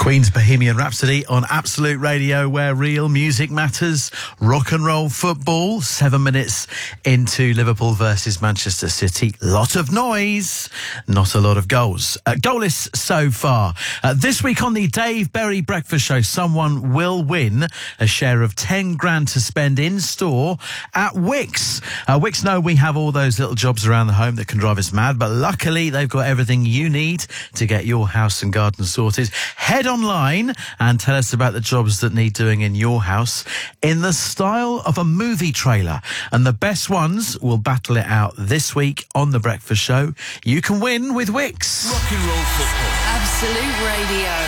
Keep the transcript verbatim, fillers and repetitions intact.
Queen's Bohemian Rhapsody on Absolute Radio, where real music matters. Rock and roll football, seven minutes into Liverpool versus Manchester City. Lot of noise, not a lot of goals. Uh, goalless so far. Uh, this week on the Dave Berry Breakfast Show, someone will win a share of ten grand to spend in store at Wickes. Uh, Wickes know we have all those little jobs around the home that can drive us mad, but luckily they've got everything you need to get your house and garden sorted. Head online and tell us about the jobs that need doing in your house in the style of a movie trailer. And the best ones will battle it out this week on The Breakfast Show. You can win with Wickes. Rock and roll football. Absolute Radio.